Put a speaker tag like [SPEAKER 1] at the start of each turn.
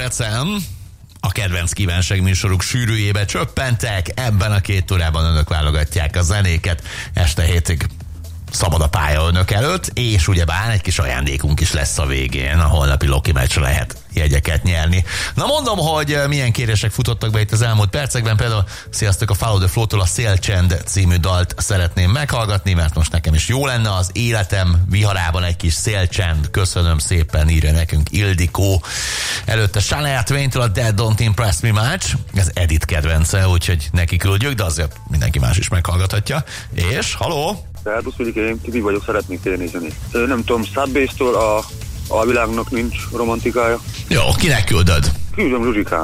[SPEAKER 1] percen a kedvenc kívánság műsoruk sűrűjébe csöppentek. Ebben a 2 órában önök válogatják a zenéket. Este 7-ig szabad a pálya önök előtt, és ugyebár egy kis ajándékunk is lesz a végén. A holnapi Loki meccsre lehet jegyeket nyerni. Na mondom, hogy milyen kérések futottak be itt az elmúlt percekben. Például sziasztok, a Follow the Flow-tól a Szélcsend című dalt szeretném meghallgatni, mert most nekem is jó lenne az életem viharában egy kis szélcsend. Köszönöm szépen, írja nekünk Ildikó. Előtte Shania Twain-től a Dead Don't Impress Me Much. Ez Edith kedvence, úgyhogy neki küldjük, de azért mindenki más is meghallgathatja. És, haló?
[SPEAKER 2] Szerbusz, én Tibi vagyok, szeretnék kérni zenét. Nem tudom, Subbase-től a világnak nincs romantikája.
[SPEAKER 1] Jó, kinek küldöd?
[SPEAKER 2] Küldöm Zsuzsikán.